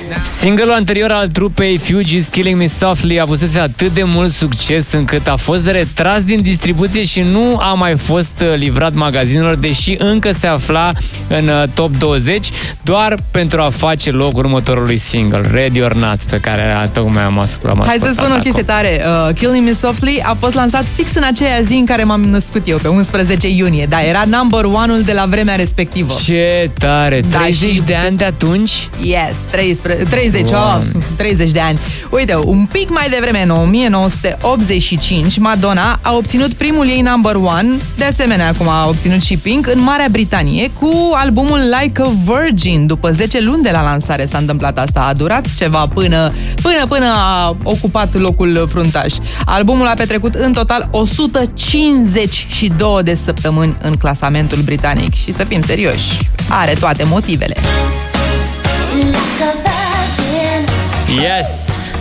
Single-ul anterior al trupei Fugees, Killing Me Softly, avusese atât de mult succes încât a fost retras din distribuție și nu a mai fost livrat magazinelor, deși încă se afla în top 20, doar pentru a face loc următorului single, Ready or Not, pe care tocmai am ascultat. Hai să spun o chestie tare. Killing Me Softly a fost lansat fix în aceea zi în care m-am născut eu, pe 11 iunie. Da, era number one-ul de la vremea respectivă. Ce tare! 30 de ani de atunci? Yes, 30 de ani. Uite, un pic mai devreme, în 1985, Madonna a obținut primul ei number one, de asemenea, cum a obținut și Pink, în Marea Britanie, cu albumul Like a Virgin. După 10 luni de la lansare s-a întâmplat asta. A durat ceva până a ocupat locul fruntaș. Albumul a petrecut în total 152 de săptămâni în clasamentul britanic. Și să fim serioși, are toate motivele. Yes!